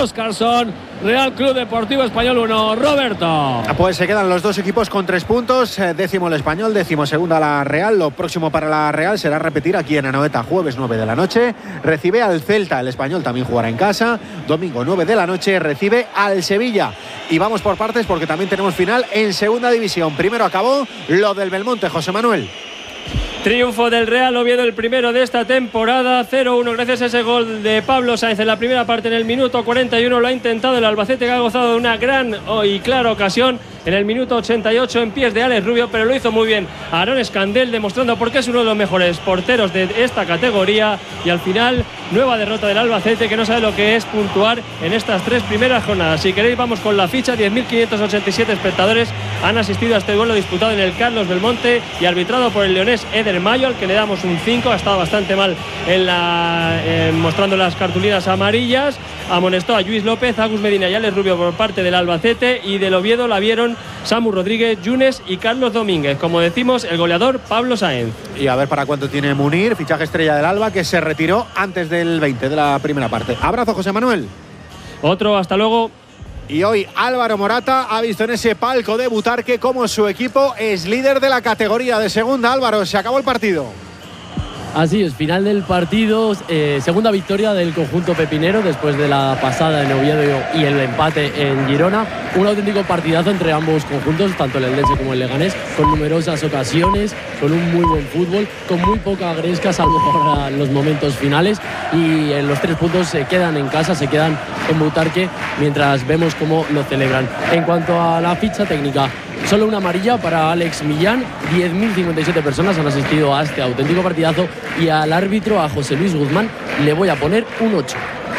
Óscarson. Real Club Deportivo Español 1, Roberto. Pues se quedan los dos equipos con 3 puntos, décimo el Español, 12ª la Real. Lo próximo para la Real será repetir aquí en Anoeta, jueves 9 de la noche, recibe al Celta. El Español también jugará en casa, domingo 9 de la noche recibe al Sevilla. Y vamos por partes porque también tenemos final en segunda división. Primero acabó lo del Belmonte, José Manuel. Triunfo del Real Oviedo, el primero de esta temporada, 0-1 gracias a ese gol de Pablo Sáenz en la primera parte. En el minuto 41 lo ha intentado el Albacete, que ha gozado de una gran y clara ocasión en el minuto 88 en pies de Alex Rubio, pero lo hizo muy bien Aarón Escandel, demostrando por qué es uno de los mejores porteros de esta categoría. Y al final, nueva derrota del Albacete, que no sabe lo que es puntuar en estas 3 primeras jornadas. Si queréis, vamos con la ficha. 10.587 espectadores han asistido a este duelo disputado en el Carlos Belmonte y arbitrado por el leonés Eder Mayo, al que le damos un 5. Ha estado bastante mal mostrando las cartulinas amarillas. Amonestó a Lluís López, Agus Medina y Alex Rubio por parte del Albacete, y del Oviedo la vieron Samu Rodríguez, Yunes y Carlos Domínguez. Como decimos, el goleador Pablo Sáenz. Y a ver para cuánto tiene Munir, fichaje estrella del Alba, que se retiró antes del 20 de la primera parte. Abrazo, José Manuel. Otro, hasta luego. Y hoy Álvaro Morata ha visto en ese palco de Butarque cómo su equipo es líder de la categoría de segunda. Álvaro, se acabó el partido. Así es, final del partido, segunda victoria del conjunto pepinero después de la pasada en Oviedo y el empate en Girona. Un auténtico partidazo entre ambos conjuntos, tanto el Eldense como el Leganés, con numerosas ocasiones, con un muy buen fútbol, con muy poca gresca, salvo para los momentos finales. Y en los 3 puntos se quedan en casa, se quedan en Butarque, mientras vemos cómo lo celebran. En cuanto a la ficha técnica, solo una amarilla para Alex Millán. 10.057 personas han asistido a este auténtico partidazo, y al árbitro, a José Luis Guzmán, le voy a poner un 8.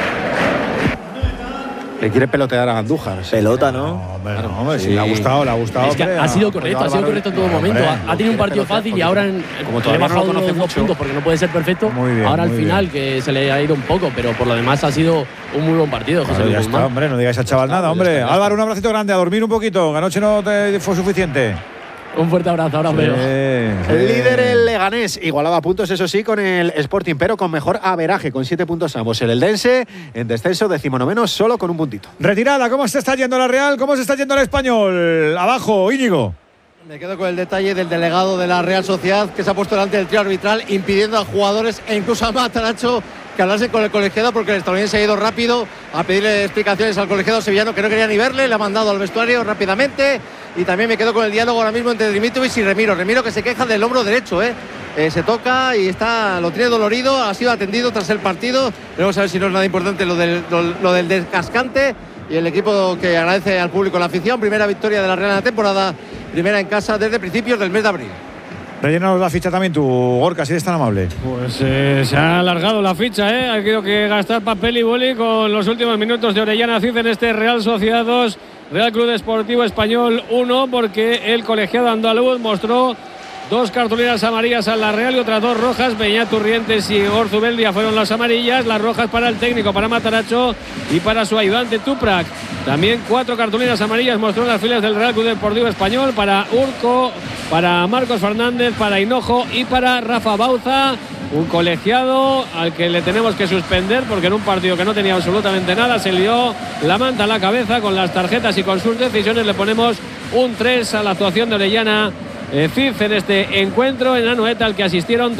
Le quiere pelotear a Andújar. Pelota, ¿no? Claro, hombre, sí, le ha gustado. Es que ha sido correcto en todo momento. Ha tenido un partido fácil y ahora le he bajado los 2 puntos porque no puede ser perfecto. Ahora al final, que se le ha ido un poco, pero por lo demás ha sido un muy buen partido, José Luis Guzmán. Hombre, no digáis al chaval nada, hombre. Álvaro, un abracito grande, a dormir un poquito. Anoche no te fue suficiente. Un fuerte abrazo, ahora os veo. El líder, el Leganés, igualaba puntos, eso sí, con el Sporting, pero con mejor averaje, con 7 puntos ambos. El Eldense, en descenso, 19º, solo con un puntito. Retirada, ¿cómo se está yendo la Real? ¿Cómo se está yendo el Español? Abajo, Íñigo. Me quedo con el detalle del delegado de la Real Sociedad, que se ha puesto delante del trío arbitral, impidiendo a jugadores e incluso a Mataracho que hablase con el colegiado, porque el estadounidense ha ido rápido a pedirle explicaciones al colegiado sevillano, que no quería ni verle, le ha mandado al vestuario rápidamente. Y también me quedo con el diálogo ahora mismo entre Dimitrovic y Remiro, que se queja del hombro derecho, se toca y lo tiene dolorido, ha sido atendido tras el partido. Vamos a ver si no es nada importante lo del descascante. Y el equipo que agradece al público la afición, primera victoria de la Real en la temporada, primera en casa desde principios del mes de abril. Rellénanos la ficha también tú, Gorka, si eres tan amable. Pues se ha alargado la ficha, Ha tenido que gastar papel y boli con los últimos minutos de Orellana Cid en este Real Sociedad 2, Real Club Deportivo Español 1, porque el colegiado andaluz mostró 2 cartulinas amarillas a la Real y otras 2 rojas. Beñat Turrientes y Orzubeldia fueron las amarillas, las rojas para el técnico, para Mataracho y para su ayudante Tuprak. También 4 cartulinas amarillas mostró en las filas del Real Club Deportivo Español, para Urco, para Marcos Fernández, para Hinojo y para Rafa Bauza. Un colegiado al que le tenemos que suspender porque en un partido que no tenía absolutamente nada se lió la manta a la cabeza con las tarjetas y con sus decisiones. Le ponemos un 3 a la actuación de Orellana Cid en este encuentro en Anoeta, al que asistieron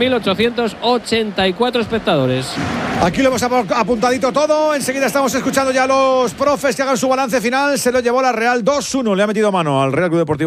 31.884 espectadores. Aquí lo hemos apuntadito todo. Enseguida estamos escuchando ya a los profes que hagan su balance final. Se lo llevó la Real 2-1. Le ha metido mano al Real Club Deportivo